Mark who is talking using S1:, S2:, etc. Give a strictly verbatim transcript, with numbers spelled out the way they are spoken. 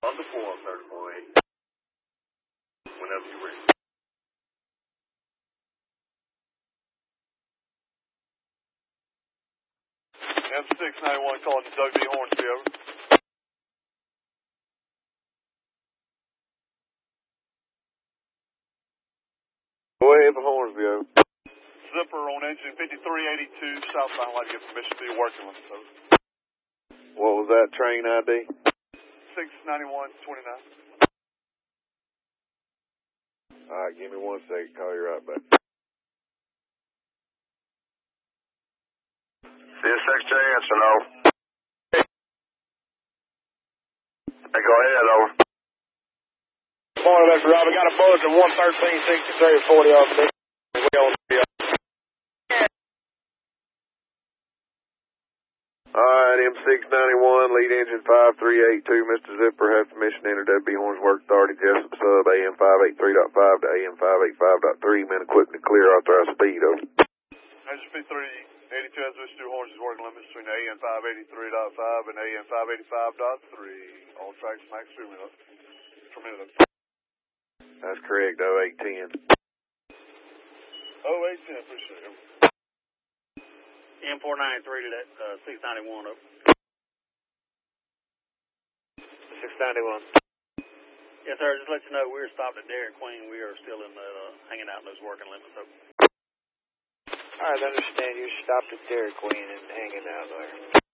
S1: On the four, thirty-four eight. Whenever you're ready.
S2: M six ninety-one calling to Doug D. Hornsby, over.
S1: Go ahead for Hornsby, over.
S2: Zipper on engine fifty-three eighty-two, southbound, like to get permission to be working with us, over.
S1: What was that train I D?
S2: six ninety-one twenty-nine.
S1: All right, give me one second. Call you right back. C S X J answer, no. Hey, go ahead, over.
S3: Morning, Mister Rob. I got a buzz at one thirteen sixty-three forty off the we on the
S1: Alright, M six ninety-one, lead engine five three eight two, Mister Zipper has permission to enter W B Horns Work Authority, Jessup sub, A M five eighty-three point five to A M five eighty-five point three, man equipment to clear, authorized speed, over.
S2: Engine fifty-three eighty-two has permission to do Hornsby's working limits between A M five eighty-three point five and A M five eighty-five point three. All tracks max per minute. Per minute.
S1: That's correct, oh eight ten.
S2: oh eight ten, appreciate it.
S4: M four ninety-three to that uh, six ninety-one, over.
S3: six ninety-one.
S4: Yes, sir. Just let you know we're stopped at Dairy Queen. We are still in the uh, hanging out in those working limits, over.
S3: All right, I understand you stopped at Dairy Queen and hanging out there.